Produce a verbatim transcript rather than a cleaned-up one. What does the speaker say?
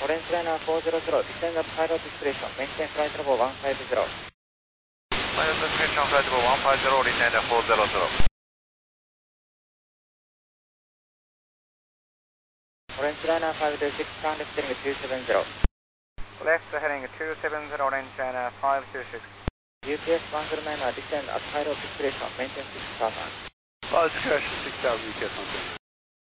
Orange Liner four zero zero, descend at pilot discretion, maintain flight level one five zero. Pilot discretion, flight level one five zero, descend at four zero zero. Orange Liner five two six, ground left heading two seven zero. Left heading two seven zero, Orange Liner five two six. U P S one zero nine, descend at pilot discretion, maintain six thousand. Pilot discretion six thousand, U P S one zero nine.